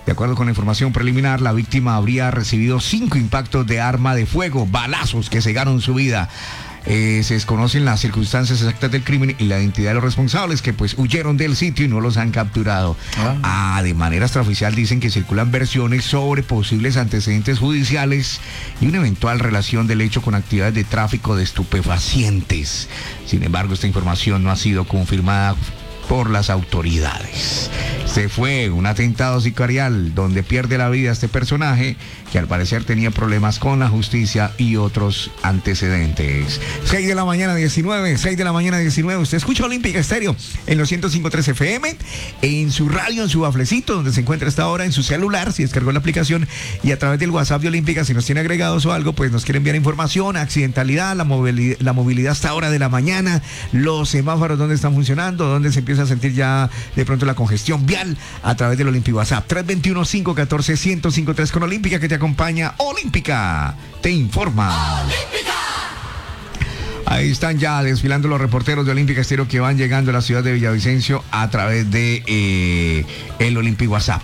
De acuerdo con la información preliminar, la víctima habría recibido 5 impactos de arma de fuego, balazos que cegaron su vida. Se desconocen las circunstancias exactas del crimen y la identidad de los responsables, que pues huyeron del sitio y no los han capturado. De manera extraoficial dicen que circulan versiones sobre posibles antecedentes judiciales y una eventual relación del hecho con actividades de tráfico de estupefacientes. Sin embargo, esta información no ha sido confirmada por las autoridades. Se fue un atentado sicarial donde pierde la vida este personaje que al parecer tenía problemas con la justicia y otros antecedentes. 6 de la mañana 19. Usted escucha Olímpica Estéreo en los 105.3 FM, en su radio, en su baflecito, donde se encuentra esta hora, en su celular, si descargó la aplicación, y a través del WhatsApp de Olímpica, si nos tiene agregados o algo, pues nos quiere enviar información, accidentalidad, la movilidad hasta hora de la mañana, los semáforos, dónde están funcionando, dónde se empieza a sentir ya de pronto la congestión vial, a través del Olímpico WhatsApp 321-514-1053 con Olímpica, que te acompaña. Olímpica te informa. ¡Olímpica! Ahí están ya desfilando los reporteros de Olímpica Estéreo que van llegando a la ciudad de Villavicencio a través de el Olímpico WhatsApp.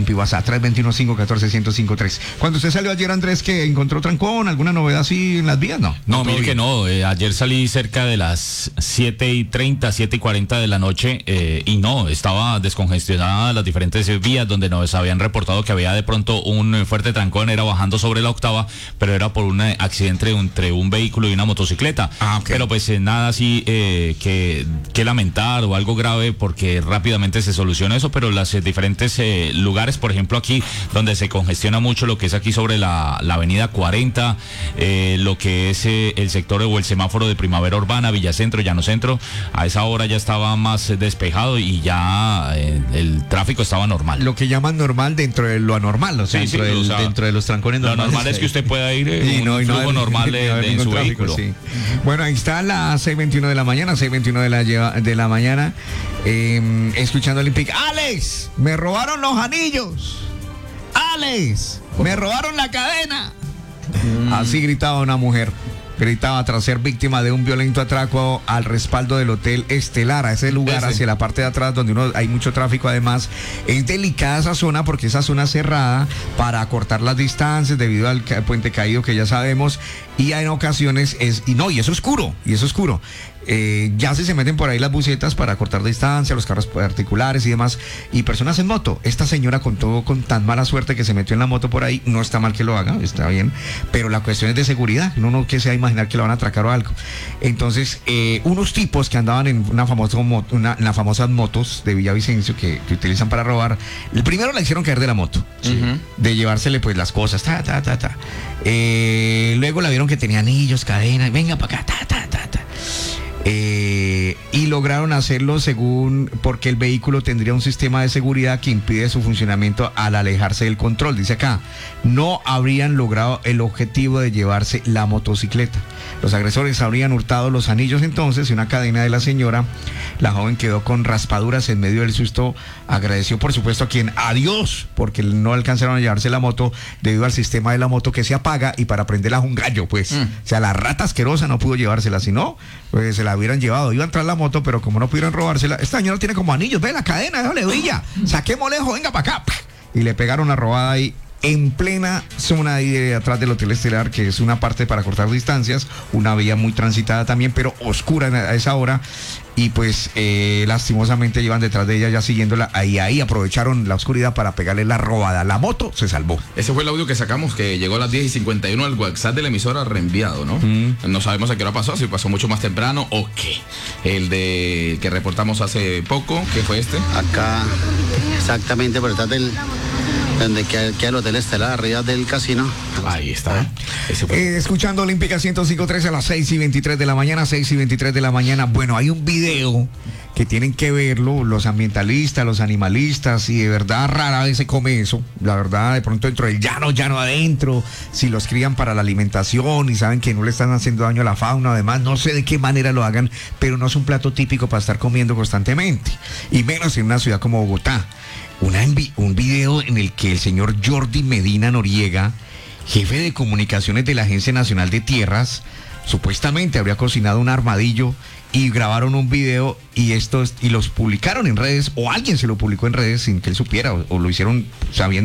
321-514-1053. Cuando usted salió ayer, Andrés, ¿que encontró trancón? ¿Alguna novedad así en las vías? No, mire que no. Ayer salí cerca de las 7:30, 7:40 de la noche y no, estaba descongestionada las diferentes vías donde nos habían reportado que había de pronto un fuerte trancón. Era bajando sobre la octava, pero era por un accidente entre un vehículo y una motocicleta. Okay. Pero pues nada así que lamentar o algo grave, porque rápidamente se soluciona eso, pero las diferentes lugares, por ejemplo aquí donde se congestiona mucho lo que es aquí sobre la avenida 40, lo que es el sector o el semáforo de Primavera Urbana, Villacentro, Llano Centro, a esa hora ya estaba más despejado y ya el tráfico estaba normal. Lo que llaman normal dentro de lo anormal, o sea, sí, dentro de los trancones normales. Lo normal es que usted pueda ir en un flujo normal en su tráfico, vehículo. Sí. Bueno, ahí está las 6:21 de la mañana, 6:21 de la mañana, escuchando Olímpica. ¡Alex! ¡Me robaron los anillos! ¡Alex! ¡Me robaron la cadena! Así gritaba una mujer. Gritaba tras ser víctima de un violento atraco al respaldo del Hotel Estelar, a ese lugar hacia la parte de atrás donde hay mucho tráfico. Además, es delicada esa zona porque esa zona es cerrada para acortar las distancias debido al puente caído que ya sabemos, y en ocasiones es oscuro. Ya se meten por ahí las bucetas para cortar distancia, los carros particulares y demás, y personas en moto. Esta señora con tan mala suerte que se metió en la moto por ahí, no está mal que lo haga, está bien, pero la cuestión es de seguridad, no que sea imaginar que lo van a atracar o algo. Entonces, unos tipos que andaban en las famosas motos de Villavicencio que utilizan para robar, el primero la hicieron caer de la moto, de llevársele pues las cosas, luego la vieron que tenía anillos, cadenas, venga para acá, y lograron hacerlo porque el vehículo tendría un sistema de seguridad que impide su funcionamiento al alejarse del control. Dice acá, no habrían logrado el objetivo de llevarse la motocicleta. Los agresores habrían hurtado los anillos entonces y una cadena de la señora. La joven quedó con raspaduras en medio del susto. Agradeció por supuesto a Dios, porque no alcanzaron a llevarse la moto debido al sistema de la moto que se apaga, y para prenderla es un gallo, pues. O sea, la rata asquerosa no pudo llevársela, si no, pues se la hubieran llevado. Iba a entrar la moto, pero como no pudieron robársela, esta señora tiene como anillos, ve la cadena, déjale brilla, saquemos lejos, venga para acá. Y le pegaron la robada ahí en plena zona ahí de atrás del Hotel Estelar, que es una parte para cortar distancias, una vía muy transitada también, pero oscura a esa hora. Y pues lastimosamente iban detrás de ella ya siguiéndola. Ahí aprovecharon la oscuridad para pegarle la robada. La moto se salvó. Ese fue el audio que sacamos, que llegó a las 10:51 al WhatsApp de la emisora reenviado, ¿no? No sabemos a qué hora pasó, si pasó mucho más temprano o qué. El que reportamos hace poco, ¿qué fue este? Acá, exactamente por detrás donde queda el Hotel Estelar, arriba del casino. Ahí está. Escuchando Olímpica 105.3 a las 6:23 de la mañana, 6:23 de la mañana. Bueno, hay un video que tienen que verlo los ambientalistas, los animalistas, y de verdad rara vez se come eso. La verdad, de pronto dentro del llano adentro, si los crían para la alimentación y saben que no le están haciendo daño a la fauna, además no sé de qué manera lo hagan, pero no es un plato típico para estar comiendo constantemente, y menos en una ciudad como Bogotá. Un video en el que el señor Jordi Medina Noriega, jefe de comunicaciones de la Agencia Nacional de Tierras, supuestamente habría cocinado un armadillo, y grabaron un video y los publicaron en redes, o alguien se lo publicó en redes sin que él supiera, o lo hicieron sabiendo